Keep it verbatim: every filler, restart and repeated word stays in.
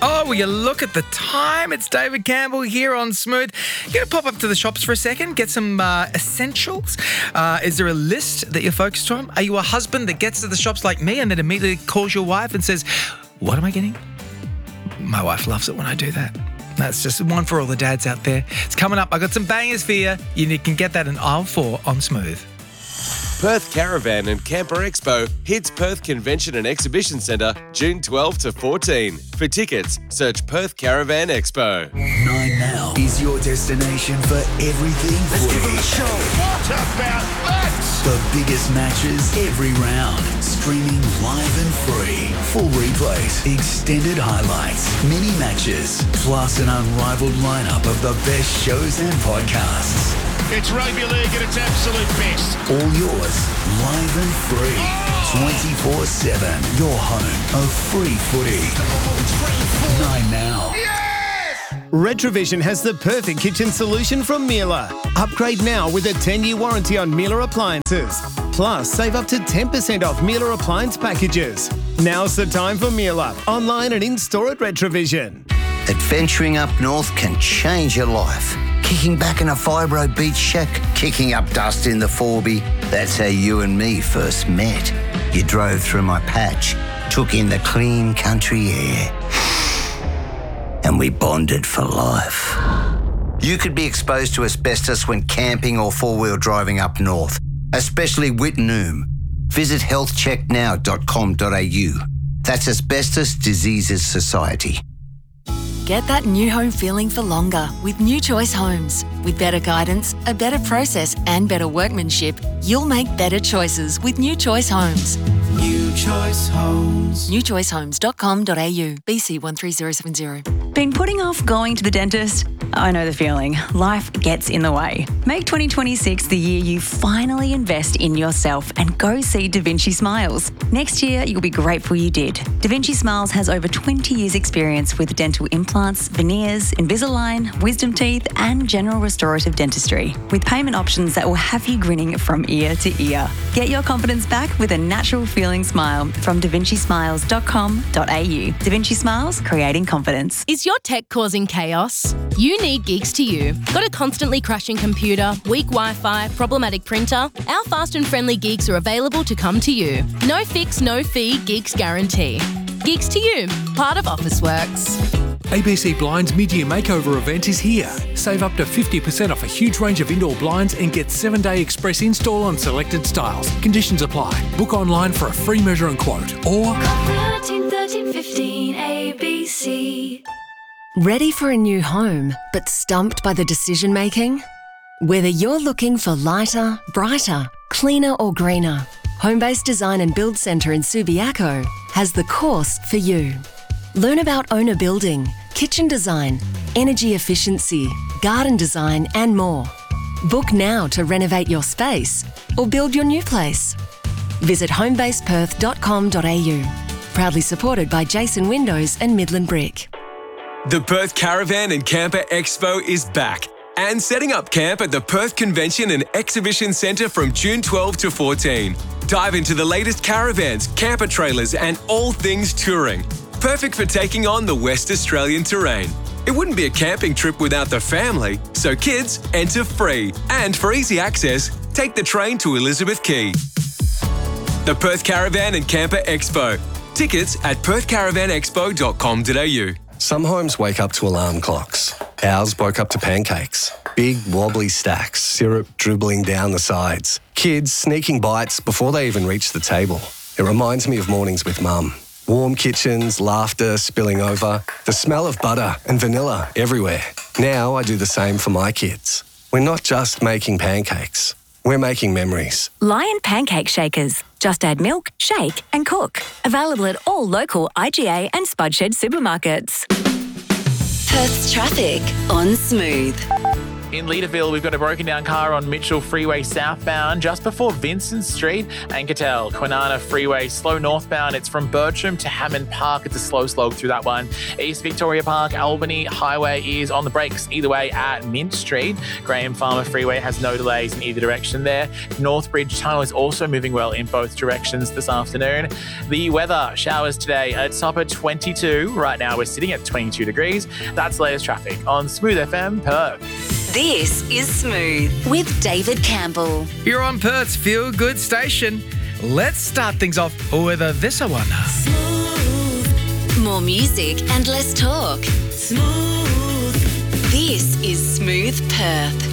Oh, will you look at the time? It's David Campbell here on Smooth. You're going to pop up to the shops for a second, get some uh, essentials. Uh, is there a list that you're focused on? Are you a husband that gets to the shops like me and then immediately calls your wife and says, what am I getting? My wife loves it when I do that. That's just one for all the dads out there. It's coming up. I got some bangers for you. You can get that in aisle four on Smooth. Perth Caravan and Camper Expo hits Perth Convention and Exhibition Centre June twelfth to fourteen. For tickets, search Perth Caravan Expo. Nine Now is your destination for everything Let's footy. give them a show. What about that? The biggest matches every round. Streaming live and free. Full replays, extended highlights, mini matches, plus an unrivaled lineup of the best shows and podcasts. It's rugby league at its absolute best. All yours, live and free. twenty-four seven. Your home of free footy. Nine Now. Retrovision has the perfect kitchen solution from Miele. Upgrade now with a ten-year warranty on Miele appliances. Plus, save up to ten percent off Miele appliance packages. Now's the time for Miele. Online and in-store at Retrovision. Adventuring up north can change your life. Kicking back in a fibro beach shack, kicking up dust in the Forby. That's how you and me first met. You drove through my patch, took in the clean country air, and we bonded for life. You could be exposed to asbestos when camping or four-wheel driving up north, especially Wittenoom. Visit health check now dot com dot a u. That's Asbestos Diseases Society. Get that new home feeling for longer with New Choice Homes. With better guidance, a better process and better workmanship, you'll make better choices with New Choice Homes. New Choice Homes. new choice homes dot com dot a u. B C one three zero seven zero. Been putting off going to the dentist? I know the feeling. Life gets in the way. Make twenty twenty-six the year you finally invest in yourself and go see Da Vinci Smiles. Next year, you'll be grateful you did. Da Vinci Smiles has over twenty years experience with dental implants, veneers, Invisalign, wisdom teeth and general restorative dentistry, with payment options that will have you grinning from ear to ear. Get your confidence back with a natural feeling smile from da vinci smiles dot com dot a u. Da Vinci Smiles, creating confidence. Is your tech causing chaos? You need Geeks to You. Got a constantly crashing computer, weak Wi-Fi, problematic printer? Our fast and friendly geeks are available to come to you. No fix, no fee, Geeks guarantee. Geeks to You, part of Officeworks. A B C Blinds mid-year makeover event is here. Save up to fifty percent off a huge range of indoor blinds and get seven-day express install on selected styles. Conditions apply. Book online for a free measure and quote or thirteen thirteen fifteen A B C. Ready for a new home, but stumped by the decision making? Whether you're looking for lighter, brighter, cleaner or greener, Homebase Design and Build Centre in Subiaco has the course for you. Learn about owner building, kitchen design, energy efficiency, garden design and more. Book now to renovate your space or build your new place. Visit homebase perth dot com dot a u. Proudly supported by Jason Windows and Midland Brick. The Perth Caravan and Camper Expo is back and setting up camp at the Perth Convention and Exhibition Centre from June twelfth to fourteen. Dive into the latest caravans, camper trailers and all things touring. Perfect for taking on the West Australian terrain. It wouldn't be a camping trip without the family, so kids enter free. And for easy access, take the train to Elizabeth Quay. The Perth Caravan and Camper Expo. Tickets at perth caravan expo dot com dot a u. Some homes wake up to alarm clocks. Ours woke up to pancakes. Big wobbly stacks, syrup dribbling down the sides. Kids sneaking bites before they even reach the table. It reminds me of mornings with Mum. Warm kitchens, laughter spilling over, the smell of butter and vanilla everywhere. Now I do the same for my kids. We're not just making pancakes, we're making memories. Lion Pancake Shakers. Just add milk, shake and cook. Available at all local I G A and Spudshed supermarkets. Perth's traffic on Smooth. In Leaderville, we've got a broken down car on Mitchell Freeway southbound just before Vincent Street and Cattell. Kwinana Freeway slow northbound. It's from Bertram to Hammond Park. It's a slow slog through that one. East Victoria Park, Albany Highway is on the brakes either way at Mint Street. Graham Farmer Freeway has no delays in either direction there. Northbridge Tunnel is also moving well in both directions this afternoon. The weather, showers today at top of twenty-two. Right now we're sitting at twenty-two degrees. That's the latest traffic on Smooth F M Perth. This is Smooth with David Campbell. You're on Perth's Feel Good station. Let's start things off with a This I Wonder. More music and less talk. Smooth. This is Smooth Perth.